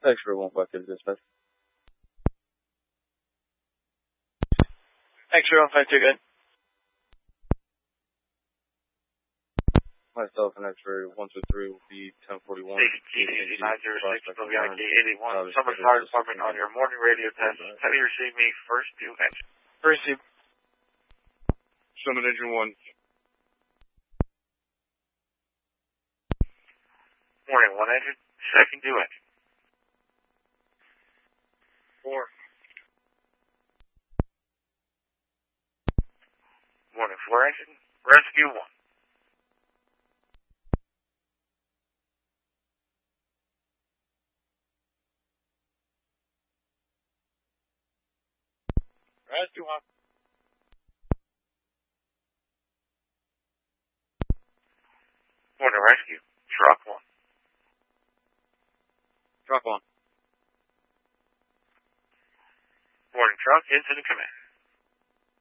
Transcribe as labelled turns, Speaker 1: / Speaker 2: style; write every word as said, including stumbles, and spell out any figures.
Speaker 1: X-ray one five two, dispatch. X-ray one five two, good. Myself and X-ray one two three will be ten forty-one.
Speaker 2: nine zero six, W I K eighty-one. Summer Fire Department on your morning radio test. Have you received me first due engine?
Speaker 1: Receive.
Speaker 3: Summon engine one.
Speaker 2: Morning, one engine. Second due engine.
Speaker 3: Four.
Speaker 2: Morning, four engine. Rescue one.
Speaker 3: Rescue one.
Speaker 2: Morning, rescue. Truck one.
Speaker 1: Truck one.
Speaker 2: Morning, truck. Incident command.